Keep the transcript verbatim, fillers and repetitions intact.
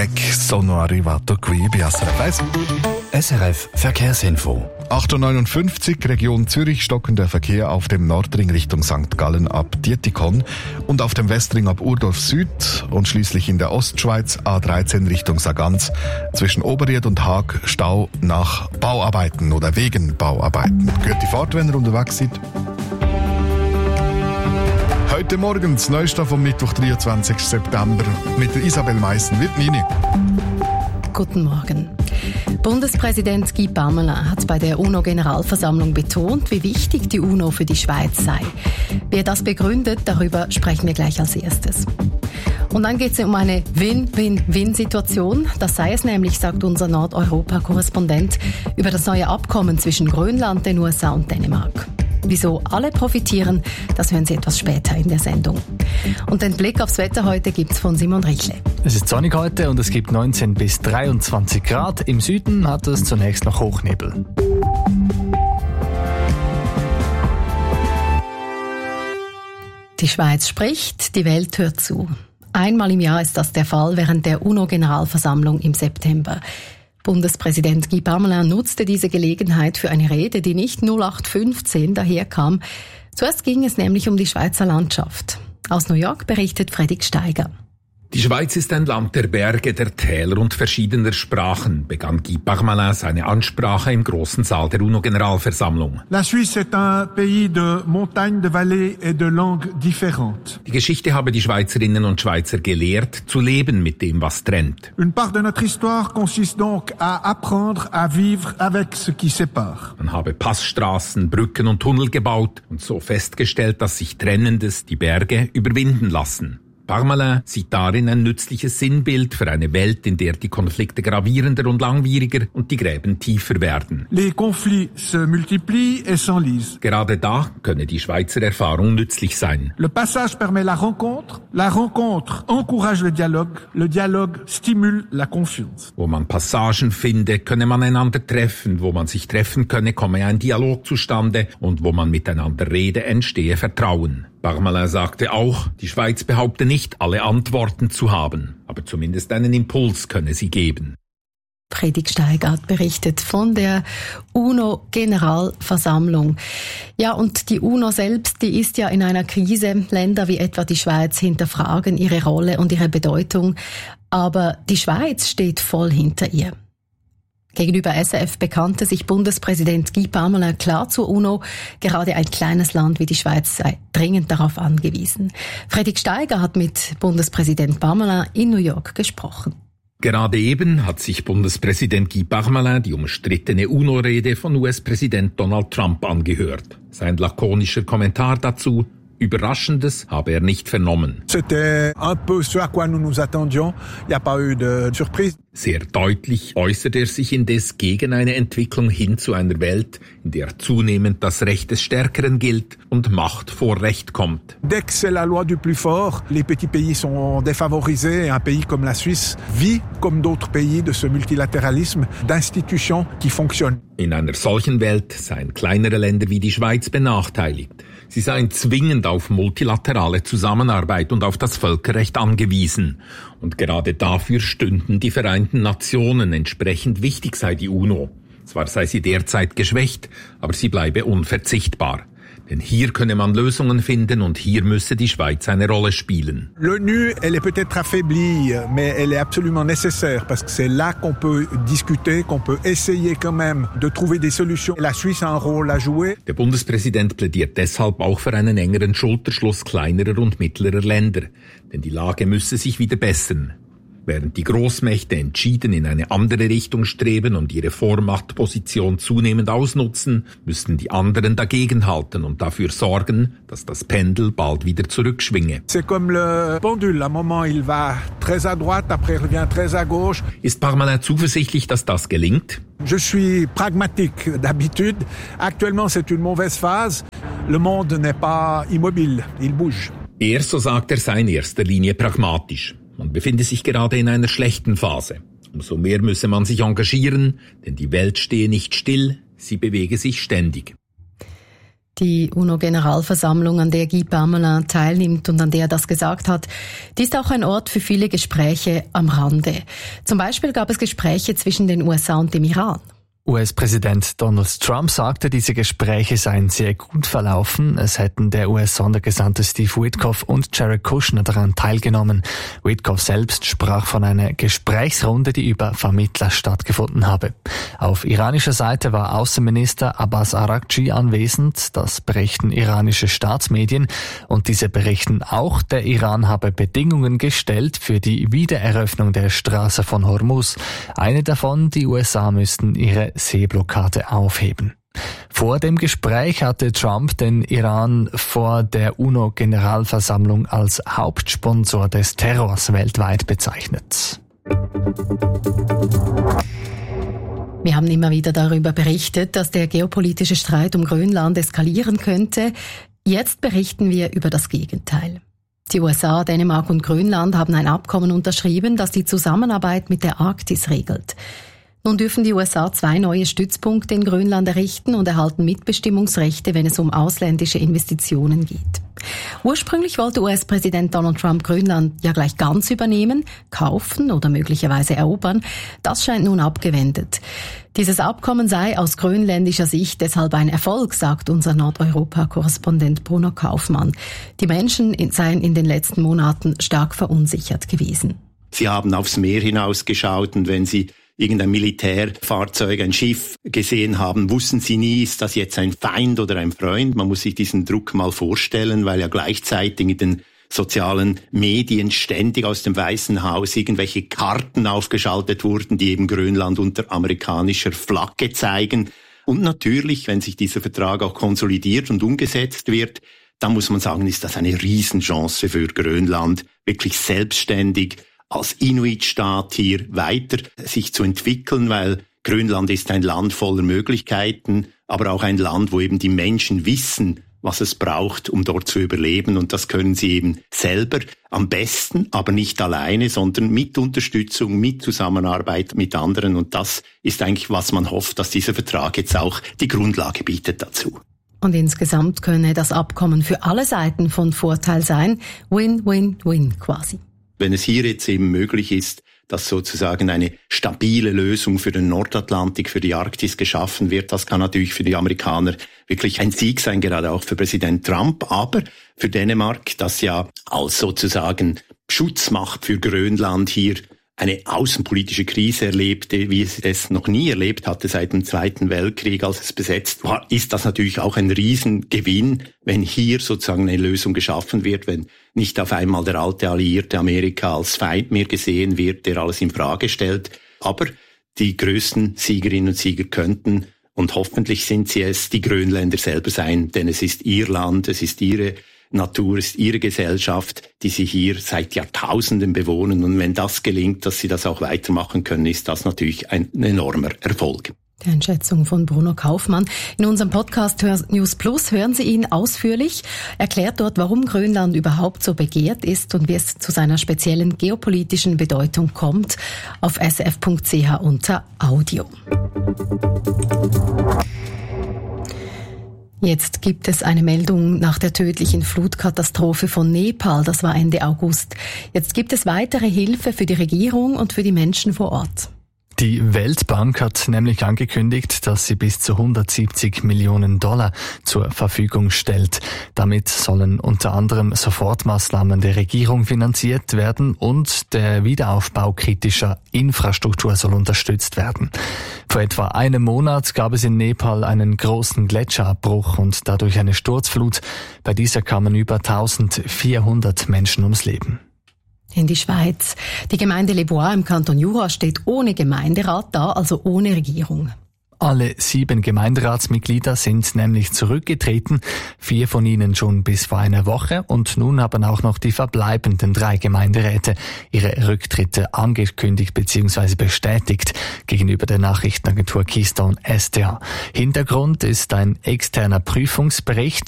weg, sono arrivato qui bei S R F eins. S R F Verkehrsinfo. acht Uhr neunundfünfzig, Region Zürich, stockender Verkehr auf dem Nordring Richtung Sankt Gallen ab Dietikon und auf dem Westring ab Urdorf Süd und schließlich in der Ostschweiz A dreizehn Richtung Sargans zwischen Oberried und Haag Stau nach Bauarbeiten oder wegen Bauarbeiten. Gehört die Fahrt, wenn ihr unterwegs seid? Heute Morgen das Neueste vom Mittwoch, dreiundzwanzigsten September mit der Isabel Meissen. Wird Nini. Guten Morgen. Bundespräsident Guy Parmelin hat bei der UNO-Generalversammlung betont, wie wichtig die UNO für die Schweiz sei. Wie er das begründet, darüber sprechen wir gleich als erstes. Und dann geht es um eine Win-Win-Win-Situation. Das sei es nämlich, sagt unser Nordeuropa-Korrespondent, über das neue Abkommen zwischen Grönland, den U S A und Dänemark. Wieso alle profitieren, das hören Sie etwas später in der Sendung. Und den Blick aufs Wetter heute gibt's von Simon Richle. Es ist sonnig heute und es gibt neunzehn bis dreiundzwanzig Grad. Im Süden hat es zunächst noch Hochnebel. Die Schweiz spricht, die Welt hört zu. Einmal im Jahr ist das der Fall während der UNO-Generalversammlung im September. Bundespräsident Guy Parmelin nutzte diese Gelegenheit für eine Rede, die nicht null acht fünfzehn daherkam. Zuerst ging es nämlich um die Schweizer Landschaft. Aus New York berichtet Fredrik Steiger. Die Schweiz ist ein Land der Berge, der Täler und verschiedener Sprachen, begann Guy Parmelin seine Ansprache im großen Saal der UNO-Generalversammlung. La Suisse est un pays de montagnes, de vallées et de langues différentes. Die Geschichte habe die Schweizerinnen und Schweizer gelehrt, zu leben mit dem, was trennt. Une part de notre histoire consiste donc à apprendre à vivre avec ce qui sépare. Man habe Passstraßen, Brücken und Tunnel gebaut und so festgestellt, dass sich Trennendes, die Berge, überwinden lassen. Parmelin sieht darin ein nützliches Sinnbild für eine Welt, in der die Konflikte gravierender und langwieriger und die Gräben tiefer werden. Les conflits se multiplient et s'enlisent. Gerade da könne die Schweizer Erfahrung nützlich sein. Le passage permet la rencontre, la rencontre encourage le dialogue, le dialogue stimule la confiance. Wo man Passagen finde, könne man einander treffen, wo man sich treffen könne, komme ein Dialog zustande und wo man miteinander rede, entstehe Vertrauen. Parmelin sagte auch, die Schweiz behaupte nicht, alle Antworten zu haben, aber zumindest einen Impuls könne sie geben. Fredrik Steiger hat berichtet von der UNO-Generalversammlung. Ja, und die UNO selbst, die ist ja in einer Krise. Länder wie etwa die Schweiz hinterfragen ihre Rolle und ihre Bedeutung. Aber die Schweiz steht voll hinter ihr. Gegenüber S R F bekannte sich Bundespräsident Guy Parmelin klar zur UNO. Gerade ein kleines Land wie die Schweiz sei dringend darauf angewiesen. Fredrik Steiger hat mit Bundespräsident Parmelin in New York gesprochen. Gerade eben hat sich Bundespräsident Guy Parmelin die umstrittene UNO-Rede von U S-Präsident Donald Trump angehört. Sein lakonischer Kommentar dazu: Überraschendes habe er nicht vernommen. C'était un peu ce à quoi nous nous attendions. Il n'y a pas eu de surprise. Sehr deutlich äußert er sich indes gegen eine Entwicklung hin zu einer Welt, in der zunehmend das Recht des Stärkeren gilt und Macht vor Recht kommt. Dès que c'est la loi du plus fort, les petits pays sont défavorisés et un pays comme la Suisse vit comme d'autres pays de ce multilatéralisme d'institutions qui fonctionnent. In einer solchen Welt seien kleinere Länder wie die Schweiz benachteiligt. Sie seien zwingend auf multilaterale Zusammenarbeit und auf das Völkerrecht angewiesen. Und gerade dafür stünden die Vereinten Nationen, entsprechend wichtig sei die UNO. Zwar sei sie derzeit geschwächt, aber sie bleibe unverzichtbar. Denn hier könne man Lösungen finden und hier müsse die Schweiz eine Rolle spielen. L'ONU, elle est peut-être affaiblie, mais elle est absolument nécessaire parce que c'est là qu'on peut discuter, qu'on peut essayer quand même de trouver des solutions. La Suisse a un rôle à jouer. Der Bundespräsident plädiert deshalb auch für einen engeren Schulterschluss kleinerer und mittlerer Länder, denn die Lage müsse sich wieder bessern. Während die Großmächte entschieden in eine andere Richtung streben und ihre Vormachtposition zunehmend ausnutzen, müssten die anderen dagegenhalten und dafür sorgen, dass das Pendel bald wieder zurückschwinge. C'est comme le pendule, à un moment il va très à droite, après il revient très à gauche. Ist Parmelin zuversichtlich, dass das gelingt? Je suis pragmatique d'habitude. Actuellement c'est une mauvaise phase. Le monde n'est pas immobile, il bouge. Er, so sagt er, sei in erster Linie pragmatisch. Man befinde sich gerade in einer schlechten Phase. Umso mehr müsse man sich engagieren, denn die Welt stehe nicht still, sie bewege sich ständig. Die UNO-Generalversammlung, an der Guy Parmelin teilnimmt und an der er das gesagt hat, die ist auch ein Ort für viele Gespräche am Rande. Zum Beispiel gab es Gespräche zwischen den U S A und dem Iran. U S-Präsident Donald Trump sagte, diese Gespräche seien sehr gut verlaufen. Es hätten der U S-Sondergesandte Steve Witkoff und Jared Kushner daran teilgenommen. Witkoff selbst sprach von einer Gesprächsrunde, die über Vermittler stattgefunden habe. Auf iranischer Seite war Außenminister Abbas Araghchi anwesend. Das berichten iranische Staatsmedien. Und diese berichten auch, der Iran habe Bedingungen gestellt für die Wiedereröffnung der Straße von Hormuz. Eine davon, die U S A müssten ihre Seeblockade aufheben. Vor dem Gespräch hatte Trump den Iran vor der UNO-Generalversammlung als Hauptsponsor des Terrors weltweit bezeichnet. Wir haben immer wieder darüber berichtet, dass der geopolitische Streit um Grönland eskalieren könnte. Jetzt berichten wir über das Gegenteil. Die U S A, Dänemark und Grönland haben ein Abkommen unterschrieben, das die Zusammenarbeit mit der Arktis regelt. Nun dürfen die U S A zwei neue Stützpunkte in Grönland errichten und erhalten Mitbestimmungsrechte, wenn es um ausländische Investitionen geht. Ursprünglich wollte U S-Präsident Donald Trump Grönland ja gleich ganz übernehmen, kaufen oder möglicherweise erobern. Das scheint nun abgewendet. Dieses Abkommen sei aus grönländischer Sicht deshalb ein Erfolg, sagt unser Nordeuropa-Korrespondent Bruno Kaufmann. Die Menschen seien in den letzten Monaten stark verunsichert gewesen. Sie haben aufs Meer hinausgeschaut und wenn sie irgendein Militärfahrzeug, ein Schiff gesehen haben, wussten sie nie, ist das jetzt ein Feind oder ein Freund. Man muss sich diesen Druck mal vorstellen, weil ja gleichzeitig in den sozialen Medien ständig aus dem Weißen Haus irgendwelche Karten aufgeschaltet wurden, die eben Grönland unter amerikanischer Flagge zeigen. Und natürlich, wenn sich dieser Vertrag auch konsolidiert und umgesetzt wird, dann muss man sagen, ist das eine Riesenchance für Grönland, wirklich selbstständig als Inuit-Staat hier weiter sich zu entwickeln, weil Grönland ist ein Land voller Möglichkeiten, aber auch ein Land, wo eben die Menschen wissen, was es braucht, um dort zu überleben. Und das können sie eben selber am besten, aber nicht alleine, sondern mit Unterstützung, mit Zusammenarbeit mit anderen. Und das ist eigentlich, was man hofft, dass dieser Vertrag jetzt auch die Grundlage bietet dazu. Und insgesamt könne das Abkommen für alle Seiten von Vorteil sein. Win-win-win quasi. Wenn es hier jetzt eben möglich ist, dass sozusagen eine stabile Lösung für den Nordatlantik, für die Arktis geschaffen wird, das kann natürlich für die Amerikaner wirklich ein Sieg sein, gerade auch für Präsident Trump, aber für Dänemark, das ja als sozusagen Schutzmacht für Grönland hier eine außenpolitische Krise erlebte, wie es es noch nie erlebt hatte seit dem Zweiten Weltkrieg, als es besetzt war, ist das natürlich auch ein Riesengewinn, wenn hier sozusagen eine Lösung geschaffen wird, wenn nicht auf einmal der alte Alliierte Amerika als Feind mehr gesehen wird, der alles in Frage stellt. Aber die größten Siegerinnen und Sieger könnten, und hoffentlich sind sie es, die Grönländer selber sein, denn es ist ihr Land, es ist ihre Natur, ist ihre Gesellschaft, die sie hier seit Jahrtausenden bewohnen. Und wenn das gelingt, dass sie das auch weitermachen können, ist das natürlich ein enormer Erfolg. Die Einschätzung von Bruno Kaufmann. In unserem Podcast News Plus hören Sie ihn ausführlich. Erklärt dort, warum Grönland überhaupt so begehrt ist und wie es zu seiner speziellen geopolitischen Bedeutung kommt. Auf s f punkt c h unter Audio. Jetzt gibt es eine Meldung nach der tödlichen Flutkatastrophe von Nepal. Das war Ende August. Jetzt gibt es weitere Hilfe für die Regierung und für die Menschen vor Ort. Die Weltbank hat nämlich angekündigt, dass sie bis zu hundertsiebzig Millionen Dollar zur Verfügung stellt. Damit sollen unter anderem Sofortmaßnahmen der Regierung finanziert werden und der Wiederaufbau kritischer Infrastruktur soll unterstützt werden. Vor etwa einem Monat gab es in Nepal einen großen Gletscherabbruch und dadurch eine Sturzflut. Bei dieser kamen über eintausendvierhundert Menschen ums Leben. In die Schweiz. Die Gemeinde Les Bois im Kanton Jura steht ohne Gemeinderat da, also ohne Regierung. Alle sieben Gemeinderatsmitglieder sind nämlich zurückgetreten, vier von ihnen schon bis vor einer Woche und nun haben auch noch die verbleibenden drei Gemeinderäte ihre Rücktritte angekündigt bzw. bestätigt gegenüber der Nachrichtenagentur Keystone S T A. Hintergrund ist ein externer Prüfungsbericht,